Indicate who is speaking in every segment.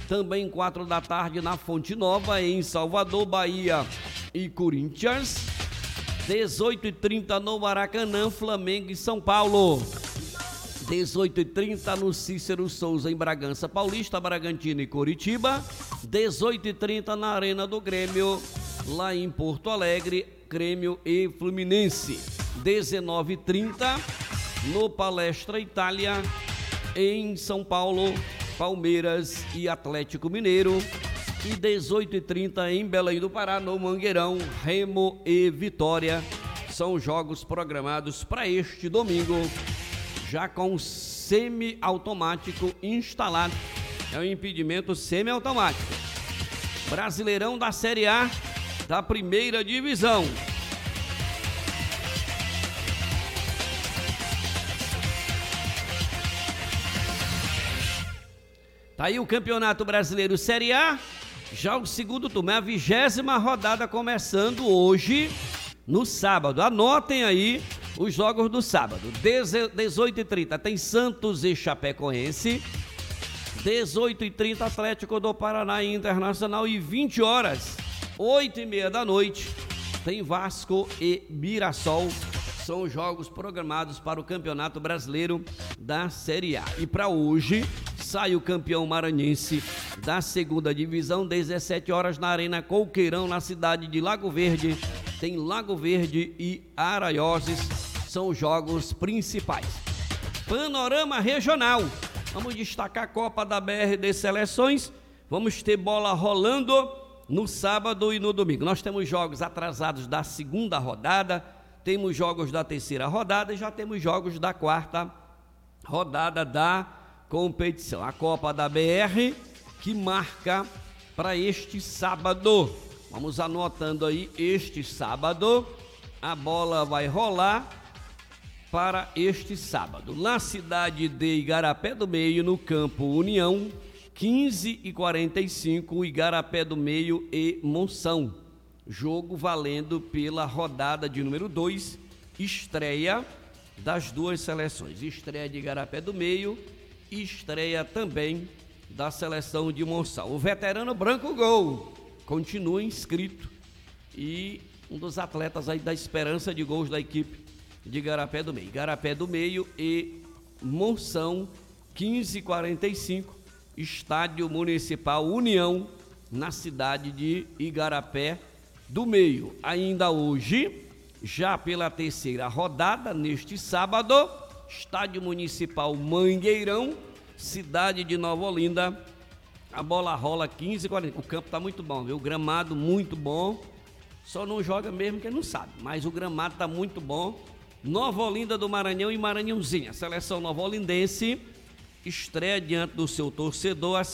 Speaker 1: Também 4 da tarde na Fonte Nova, em Salvador, Bahia e Corinthians. 18h30 no Maracanã, Flamengo e São Paulo. 18h30 no Cícero Souza, em Bragança Paulista, Bragantino e Coritiba. 18h30 na Arena do Grêmio, lá em Porto Alegre, Grêmio e Fluminense. 19h30 no Palestra Itália, em São Paulo, Palmeiras e Atlético Mineiro. E 18h30 em Belém do Pará, no Mangueirão, Remo e Vitória. São jogos programados para este domingo, já com semi-automático instalado. É um impedimento semi-automático. Brasileirão da Série A da primeira divisão. Tá aí o Campeonato Brasileiro Série A, já o segundo turno, a 20ª rodada começando hoje, no sábado. Anotem aí os jogos do sábado. 18h30 tem Santos e Chapecoense. 18h30 Atlético do Paraná e Internacional. E 20 horas, 8h30 da noite, tem Vasco e Mirassol. São os jogos programados para o Campeonato Brasileiro da Série A. E para hoje sai o campeão maranhense da segunda divisão, 17 horas na Arena Coqueirão, na cidade de Lago Verde. Tem Lago Verde e Araioses, são os jogos principais. Panorama regional. Vamos destacar a Copa da BR de Seleções. Vamos ter bola rolando no sábado e no domingo. Nós temos jogos atrasados da segunda rodada, temos jogos da terceira rodada e já temos jogos da quarta rodada da competição. A Copa da BR, que marca para este sábado. Vamos anotando aí, este sábado a bola vai rolar para este sábado. Na cidade de Igarapé do Meio, no Campo União, 15h45, Igarapé do Meio e Monção. Jogo valendo pela rodada de número 2, estreia das duas seleções. Estreia de Igarapé do Meio e estreia também da seleção de Monção. O veterano Branco Gol continua inscrito e um dos atletas aí da esperança de gols da equipe de Igarapé do Meio. Igarapé do Meio e Monção, 15h45, Estádio Municipal União, na cidade de Igarapé do Meio. Ainda hoje, já pela terceira rodada, neste sábado, Estádio Municipal Mangueirão, cidade de Nova Olinda, a bola rola 15h40. O campo tá muito bom, viu? O gramado muito bom, só não joga mesmo quem não sabe, mas o gramado tá muito bom. Nova Olinda do Maranhão e Maranhãozinho. A seleção nova-olindense estreia diante do seu torcedor às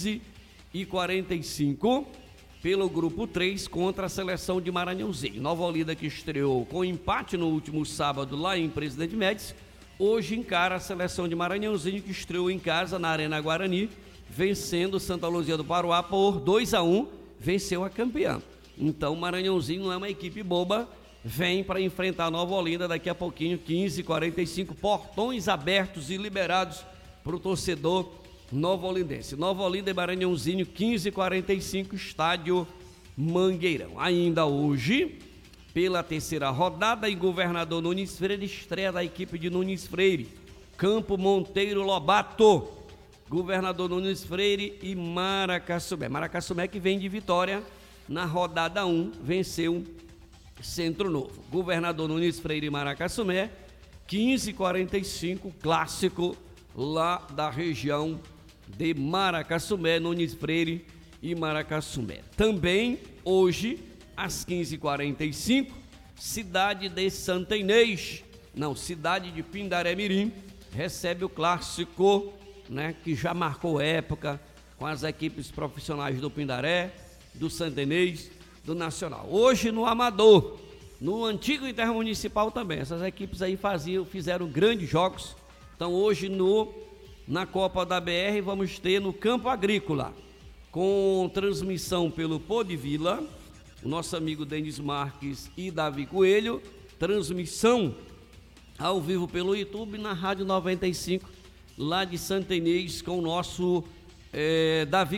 Speaker 1: 15h45 pelo grupo 3 contra a seleção de Maranhãozinho. Nova Olinda, que estreou com empate no último sábado lá em Presidente Médici, hoje encara a seleção de Maranhãozinho, que estreou em casa na Arena Guarani, vencendo Santa Luzia do Paruá por 2-1, venceu a campeã. Então o Maranhãozinho não é uma equipe boba, vem para enfrentar a Nova Olinda daqui a pouquinho, 15h45, portões abertos e liberados para o torcedor nova-olindense. Nova Olinda e Maranhãozinho, 15h45, estádio Mangueirão. Ainda hoje, pela terceira rodada, em Governador Nunes Freire, estreia da equipe de Nunes Freire, Campo Monteiro Lobato, Governador Nunes Freire e Maracassumé. Maracassumé, que vem de vitória na rodada 1, venceu Centro Novo. Governador Nunes Freire e Maracassumé, 15h45, clássico lá da região de Maracassumé, Nunes Freire e Maracassumé. Também hoje, às 15h45, cidade de Santa Inês, cidade de Pindaré Mirim, recebe o clássico, que já marcou época com as equipes profissionais do Pindaré, do Santa Inês, do Nacional. Hoje no Amador, no antigo Intermunicipal também, essas equipes aí fizeram grandes jogos. Então hoje na Copa da BR vamos ter no Campo Agrícola, com transmissão pelo Pô de Vila, o nosso amigo Denis Marques e Davi Coelho, transmissão ao vivo pelo YouTube na Rádio 95, lá de Santa Inês, com o nosso Davi